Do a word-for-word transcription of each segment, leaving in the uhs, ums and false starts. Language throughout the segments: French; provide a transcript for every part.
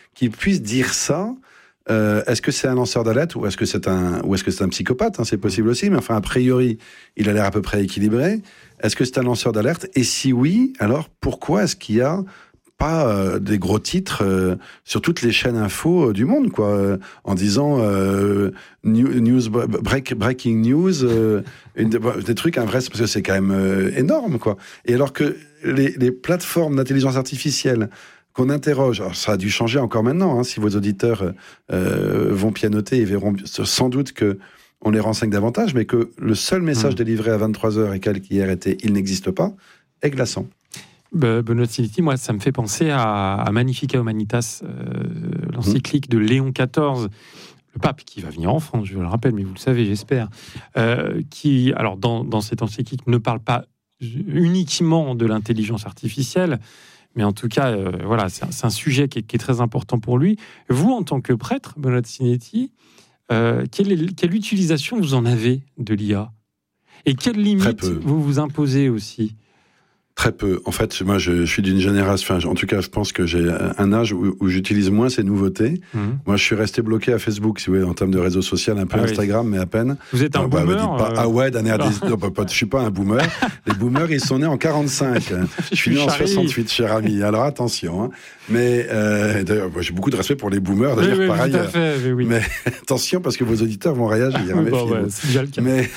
qu'il puisse dire ça. Euh, est-ce que c'est un lanceur d'alerte ou est-ce que c'est un ou est-ce que c'est un psychopathe, hein, c'est possible aussi, mais enfin a priori il a l'air à peu près équilibré. Est-ce que c'est un lanceur d'alerte? Et si oui, alors pourquoi est-ce qu'il y a pas euh, des gros titres euh, sur toutes les chaînes info euh, du monde, quoi, euh, en disant euh, new, news break, breaking news, euh, une, des trucs invraisemblables, parce que c'est quand même euh, énorme, quoi. Et alors que les, les plateformes d'intelligence artificielle qu'on interroge, alors ça a dû changer encore maintenant, hein, si vos auditeurs euh, vont pianoter, ils verront sans doute que on les renseigne davantage, mais que le seul message mmh. délivré à vingt-trois heures et quelques hier était « il n'existe pas », est glaçant. Benoît Sinetti, moi, ça me fait penser à, à Magnifica Humanitas, euh, l'encyclique mmh. de Léon quatorze, le pape qui va venir en France, je le rappelle, mais vous le savez, j'espère, euh, qui, alors, dans, dans cette encyclique, ne parle pas uniquement de l'intelligence artificielle, mais en tout cas, euh, voilà, c'est un, c'est un sujet qui est, qui est très important pour lui. Vous, en tant que prêtre, Benoît Sinetti, euh, quelle, est, quelle utilisation vous en avez de l'I A? Et quelles limites vous vous imposez aussi? Très peu. En fait, moi, je, je suis d'une génération, enfin, en tout cas, je pense que j'ai un âge où, où j'utilise moins ces nouveautés. Mmh. Moi, je suis resté bloqué à Facebook, si vous voulez, en termes de réseau social, un peu ah Instagram, oui. mais à peine. Vous êtes un non, bah, boomer me dites pas, euh... Ah ouais, d'année à des... non, bah, pas, je suis pas un boomer. Les boomers, ils sont nés en quarante-cinq. Je suis né en soixante-huit, cher ami. Alors, attention, hein. Mais, euh, d'ailleurs, moi, j'ai beaucoup de respect pour les boomers, d'ailleurs, oui, oui, pareil. Tout à fait, mais, oui. mais attention, parce que vos auditeurs vont réagir. bon, ouais, c'est déjà le cas. Mais,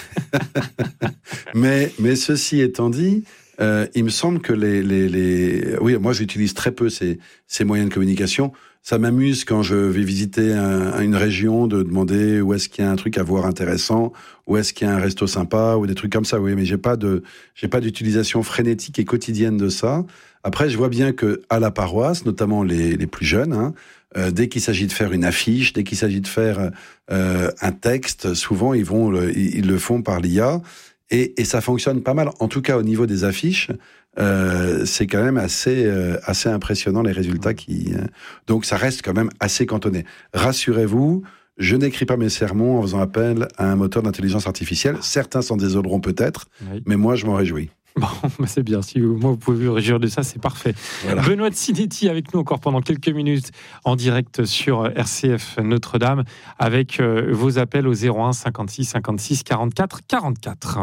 mais, mais ceci étant dit, Euh, il me semble que les, les, les... Oui, moi, j'utilise très peu ces, ces moyens de communication. Ça m'amuse quand je vais visiter un, une région de demander où est-ce qu'il y a un truc à voir intéressant, où est-ce qu'il y a un resto sympa, ou des trucs comme ça. Oui, mais j'ai pas de, j'ai pas d'utilisation frénétique et quotidienne de ça. Après, je vois bien que à la paroisse, notamment les, les plus jeunes, hein, euh, dès qu'il s'agit de faire une affiche, dès qu'il s'agit de faire euh, un texte, souvent ils vont, le, ils, ils le font par l'I A. Et, et ça fonctionne pas mal. En tout cas, au niveau des affiches, euh, c'est quand même assez, euh, assez impressionnant les résultats qui. Euh, donc, ça reste quand même assez cantonné. Rassurez-vous, je n'écris pas mes sermons en faisant appel à un moteur d'intelligence artificielle. Certains s'en désoleront peut-être, oui. mais moi, je m'en réjouis. Bon, bah c'est bien. Si vous, moi, vous pouvez vous réjouir de ça, c'est parfait. Voilà. Benoît Sinetti avec nous encore pendant quelques minutes en direct sur R C F Notre-Dame avec euh, vos appels au zéro un cinquante-six cinquante-six quarante-quatre quarante-quatre.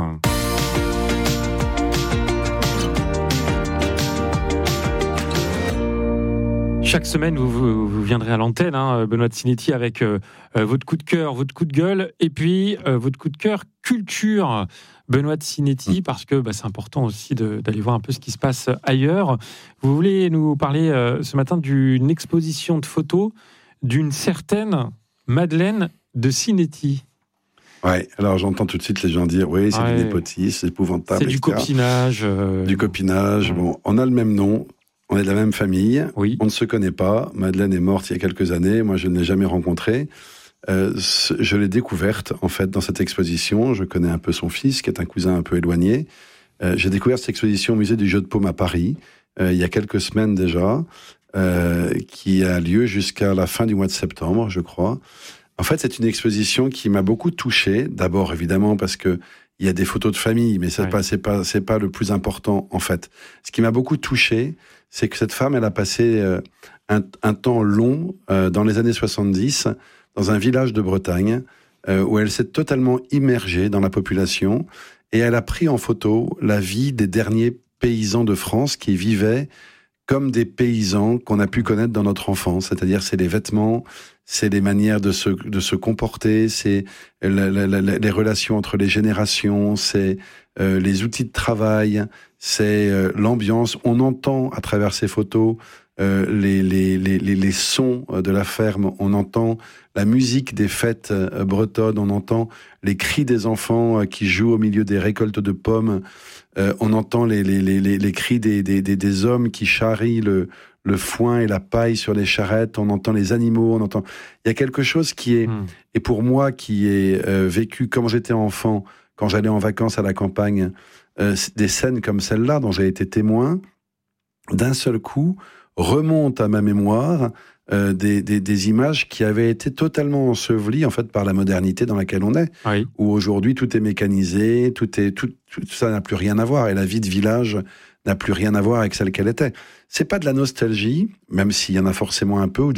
Chaque semaine, vous, vous, vous viendrez à l'antenne, hein, Benoît Sinetti, avec euh, votre coup de cœur, votre coup de gueule, et puis euh, votre coup de cœur culture, Benoît Sinetti, parce que bah, c'est important aussi de, d'aller voir un peu ce qui se passe ailleurs. Vous voulez nous parler euh, ce matin d'une exposition de photos d'une certaine Madeleine de Sinetti. Ouais, alors j'entends tout de suite les gens dire oui, c'est ouais. du népotisme, c'est épouvantable. C'est du et cetera. copinage. Euh... Du copinage. Mmh. Bon, on a le même nom. On est de la même famille, oui. On ne se connaît pas. Madeleine est morte il y a quelques années, moi je ne l'ai jamais rencontrée. Euh, je l'ai découverte en fait dans cette exposition. Je connais un peu son fils, qui est un cousin un peu éloigné. Euh, j'ai découvert cette exposition au musée du Jeu de Paume à Paris, euh, il y a quelques semaines déjà, euh, qui a lieu jusqu'à la fin du mois de septembre, je crois. En fait, c'est une exposition qui m'a beaucoup touché. D'abord, évidemment, parce que il y a des photos de famille, mais c'est ouais. pas, c'est pas, c'est pas le plus important en fait. Ce qui m'a beaucoup touché, c'est que cette femme, elle a passé euh, un, un temps long euh, dans les années soixante-dix dans un village de Bretagne euh, où elle s'est totalement immergée dans la population et elle a pris en photo la vie des derniers paysans de France qui vivaient comme des paysans qu'on a pu connaître dans notre enfance. C'est-à-dire, c'est les vêtements, c'est les manières de se, de se comporter, c'est la, la, la, les relations entre les générations, c'est euh, les outils de travail, c'est euh, l'ambiance. On entend à travers ces photos euh, les, les, les, les, les sons de la ferme, on entend la musique des fêtes euh, bretonnes, on entend les cris des enfants euh, qui jouent au milieu des récoltes de pommes, euh, on entend les, les, les, les, les cris des, des, des, des hommes qui charrient le, le foin et la paille sur les charrettes, on entend les animaux, on entend... Il y a quelque chose qui est, mmh. et pour moi qui est euh, vécu comme j'étais enfant, quand j'allais en vacances à la campagne, euh, des scènes comme celle-là dont j'ai été témoin, d'un seul coup, remontent à ma mémoire euh, des, des, des images qui avaient été totalement ensevelies en fait par la modernité dans laquelle on est, oui. où aujourd'hui tout est mécanisé, tout est tout, tout ça n'a plus rien à voir et la vie de village n'a plus rien à voir avec celle qu'elle était. C'est pas de la nostalgie, même s'il y en a forcément un peu, ou de